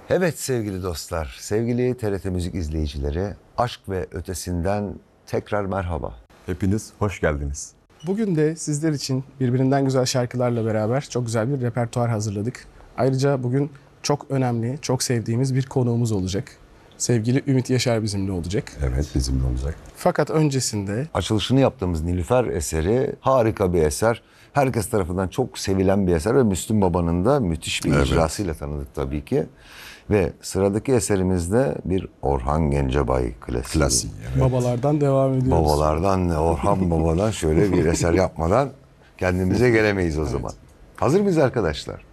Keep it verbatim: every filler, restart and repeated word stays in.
Evet sevgili dostlar, sevgili T R T Müzik izleyicileri, Aşk ve Ötesinden tekrar merhaba. Hepiniz hoş geldiniz. Bugün de sizler için birbirinden güzel şarkılarla beraber çok güzel bir repertuar hazırladık. Ayrıca bugün çok önemli, çok sevdiğimiz bir konuğumuz olacak. Sevgili Ümit Yaşar bizimle olacak. Evet, bizimle olacak. Fakat öncesinde Açılışını yaptığımız Nilüfer eseri harika bir eser. Herkes tarafından çok sevilen bir eser ve Müslüm Baba'nın da müthiş bir Evet. icrasıyla tanıdık tabii ki. Ve sıradaki eserimizde bir Orhan Gencebay klasiği. Klasik. Evet. babalardan devam ediyoruz. Babalardan, Orhan Baba'dan şöyle bir eser yapmadan kendimize gelemeyiz o zaman. Hazır mıyız arkadaşlar?